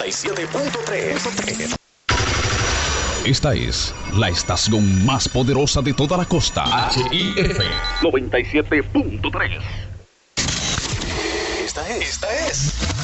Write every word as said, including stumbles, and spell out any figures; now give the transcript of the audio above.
y siete punto tres. Esta es la estación más poderosa de toda la costa. H I F noventa y siete punto tres. Esta es, esta es